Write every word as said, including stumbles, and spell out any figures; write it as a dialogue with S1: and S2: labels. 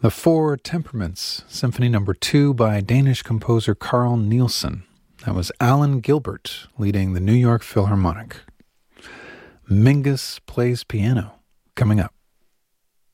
S1: The Four Temperaments, Symphony Number two by Danish composer Carl Nielsen. That was Alan Gilbert leading the New York Philharmonic. Mingus Plays Piano, coming up.